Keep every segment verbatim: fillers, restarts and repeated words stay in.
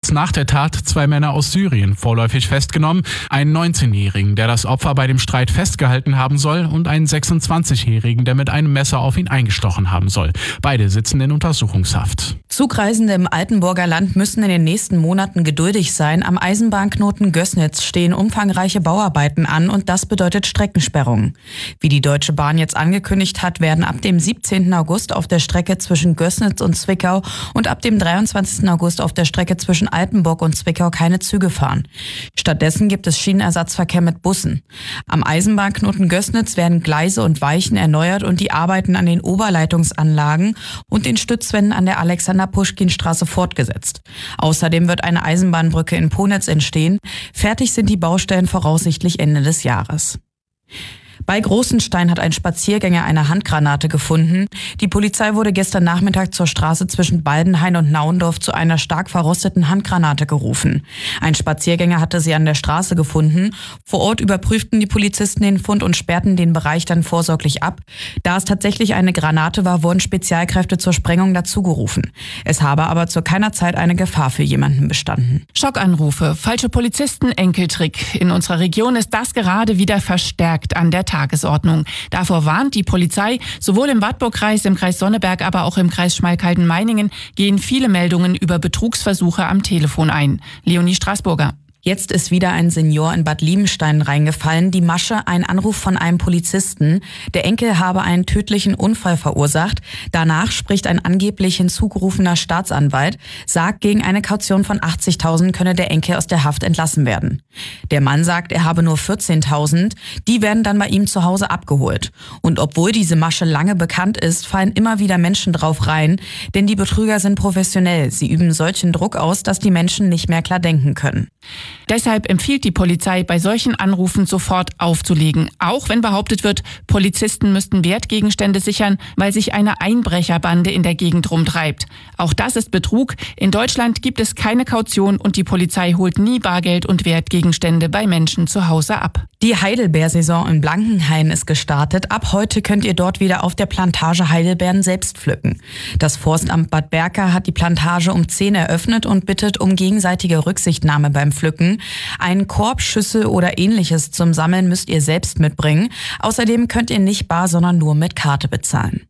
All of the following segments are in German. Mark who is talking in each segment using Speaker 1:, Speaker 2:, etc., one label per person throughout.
Speaker 1: kurz nach der Tat zwei Männer aus Syrien vorläufig festgenommen. Einen neunzehnjährigen, der das Opfer bei dem Streit festgehalten haben soll, und einen sechsundzwanzigjährigen, der mit einem Messer auf ihn eingestochen haben soll. Beide sitzen in Untersuchungshaft.
Speaker 2: Zugreisende im Altenburger Land müssen in den nächsten Monaten geduldig sein. Am Eisenbahnknoten Gößnitz stehen umfangreiche Bauarbeiten an und das bedeutet Streckensperrungen. Wie die Deutsche Bahn jetzt angekündigt hat, werden ab dem siebzehnten August auf der Strecke zwischen Gößnitz und Zwickau und ab dem dreiundzwanzigsten August auf der Strecke zwischen Altenburg und Zwickau keine Züge fahren. Stattdessen gibt es Schienenersatzverkehr mit Bussen. Am Eisenbahnknoten Gößnitz werden Gleise und Weichen erneuert und die Arbeiten an den Oberleitungsanlagen und den Stützwänden an der Alexander-Puschkin-Straße fortgesetzt. Außerdem wird eine Eisenbahnbrücke in Ponitz entstehen. Fertig sind die Baustellen voraussichtlich Ende des Jahres. Bei Großenstein hat ein Spaziergänger eine Handgranate gefunden. Die Polizei wurde gestern Nachmittag zur Straße zwischen Baldenhain und Naundorf zu einer stark verrosteten Handgranate gerufen. Ein Spaziergänger hatte sie an der Straße gefunden. Vor Ort überprüften die Polizisten den Fund und sperrten den Bereich dann vorsorglich ab. Da es tatsächlich eine Granate war, wurden Spezialkräfte zur Sprengung dazugerufen. Es habe aber zu keiner Zeit eine Gefahr für jemanden bestanden.
Speaker 3: Schockanrufe, falsche Polizisten, Enkeltrick. In unserer Region ist das gerade wieder verstärkt an der Tagesordnung. Davor warnt die Polizei. Sowohl im Wartburgkreis, im Kreis Sonneberg, aber auch im Kreis Schmalkalden-Meiningen gehen viele Meldungen über Betrugsversuche am Telefon ein. Leonie Straßburger.
Speaker 2: Jetzt ist wieder ein Senior in Bad Liebenstein reingefallen. Die Masche, ein Anruf von einem Polizisten. Der Enkel habe einen tödlichen Unfall verursacht. Danach spricht ein angeblich hinzugerufener Staatsanwalt, sagt, gegen eine Kaution von achtzigtausend könne der Enkel aus der Haft entlassen werden. Der Mann sagt, er habe nur vierzehntausend. Die werden dann bei ihm zu Hause abgeholt. Und obwohl diese Masche lange bekannt ist, fallen immer wieder Menschen drauf rein. Denn die Betrüger sind professionell. Sie üben solchen Druck aus, dass die Menschen nicht mehr klar denken können.
Speaker 3: Deshalb empfiehlt die Polizei, bei solchen Anrufen sofort aufzulegen. Auch wenn behauptet wird, Polizisten müssten Wertgegenstände sichern, weil sich eine Einbrecherbande in der Gegend rumtreibt. Auch das ist Betrug. In Deutschland gibt es keine Kaution und die Polizei holt nie Bargeld und Wertgegenstände bei Menschen zu Hause ab.
Speaker 2: Die Heidelbeersaison in Blankenhain ist gestartet. Ab heute könnt ihr dort wieder auf der Plantage Heidelbeeren selbst pflücken. Das Forstamt Bad Berka hat die Plantage um zehn eröffnet und bittet um gegenseitige Rücksichtnahme beim Pflücken. Einen Korb, Schüssel oder ähnliches zum Sammeln müsst ihr selbst mitbringen. Außerdem könnt ihr nicht bar, sondern nur mit Karte bezahlen.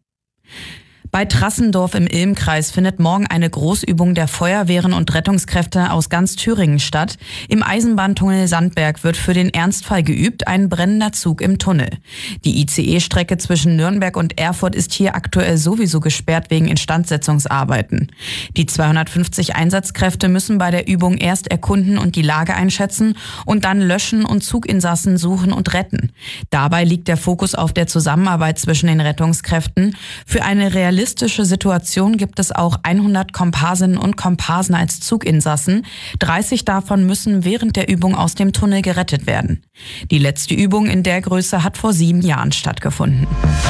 Speaker 2: Bei Trassendorf im Ilmkreis findet morgen eine Großübung der Feuerwehren und Rettungskräfte aus ganz Thüringen statt. Im Eisenbahntunnel Sandberg wird für den Ernstfall geübt, ein brennender Zug im Tunnel. Die I C E-Strecke zwischen Nürnberg und Erfurt ist hier aktuell sowieso gesperrt wegen Instandsetzungsarbeiten. Die zweihundertfünfzig Einsatzkräfte müssen bei der Übung erst erkunden und die Lage einschätzen und dann löschen und Zuginsassen suchen und retten. Dabei liegt der Fokus auf der Zusammenarbeit zwischen den Rettungskräften. Für eine realistische Realistische Situation gibt es auch hundert Komparsinnen und Komparsen als Zuginsassen. dreißig davon müssen während der Übung aus dem Tunnel gerettet werden. Die letzte Übung in der Größe hat vor sieben Jahren stattgefunden.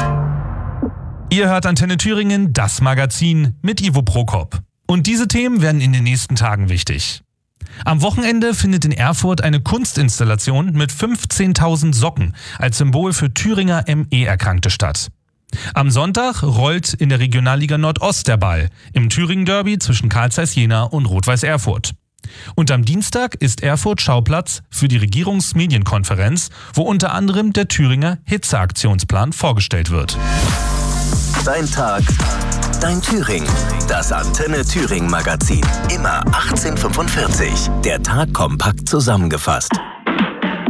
Speaker 4: Ihr hört Antenne Thüringen, das Magazin mit Ivo Prokop. Und diese Themen werden in den nächsten Tagen wichtig. Am Wochenende findet in Erfurt eine Kunstinstallation mit fünfzehntausend Socken als Symbol für Thüringer M E-Erkrankte statt. Am Sonntag rollt in der Regionalliga Nordost der Ball im Thüringen-Derby zwischen Carl Zeiss Jena und Rot-Weiß Erfurt. Und am Dienstag ist Erfurt Schauplatz für die Regierungsmedienkonferenz, wo unter anderem der Thüringer Hitzeaktionsplan vorgestellt wird.
Speaker 5: Dein Tag, dein Thüringen. Das Antenne Thüringen Magazin. Immer achtzehn Uhr fünfundvierzig. Der Tag kompakt zusammengefasst.